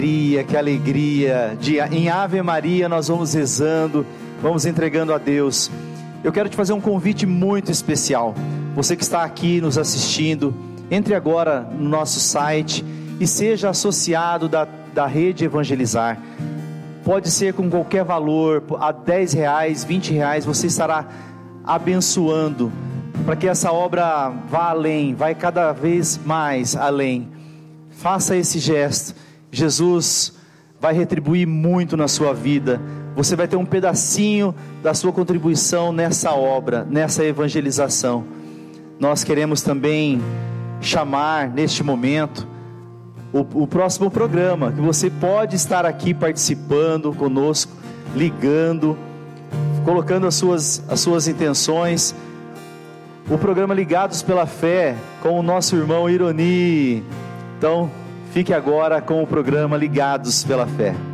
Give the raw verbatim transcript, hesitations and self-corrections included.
Que alegria, de, em Ave Maria nós vamos rezando, vamos entregando a Deus. Eu quero te fazer um convite muito especial. Você que está aqui nos assistindo, entre agora no nosso site e seja associado da, da Rede Evangelizar. Pode ser com qualquer valor, a dez reais, vinte reais, você estará abençoando, para que essa obra vá além, vai cada vez mais além. Faça esse gesto, Jesus vai retribuir muito na sua vida. Você vai ter um pedacinho da sua contribuição nessa obra, nessa evangelização. Nós queremos também chamar neste momento o, o próximo programa, que você pode estar aqui participando conosco, ligando, colocando as suas, as suas intenções. O programa Ligados pela Fé, com o nosso irmão Ironi. Então, fique agora com o programa Ligados pela Fé.